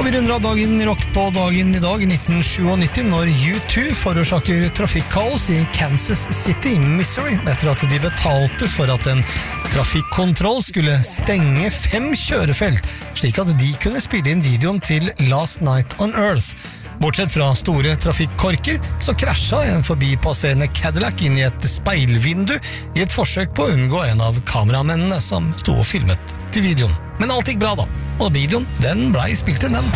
Vi runder av dagen i rock på dagen i dag 1997 når U2 forårsaker trafikkaos i Kansas City, Missouri, etter at de betalte for at en trafikkontroll skulle stenge 5 kjørefelt, slik at de kunne spille inn videoen til Last Night on Earth. Bortsett fra store trafikkorker, så krasja en forbipasserende Cadillac inn i et speilvindu i et forsøk på å unngå en av kameramennene som sto og filmet til videoen. Men alt gikk bra da, og videoen den ble spilt inn den.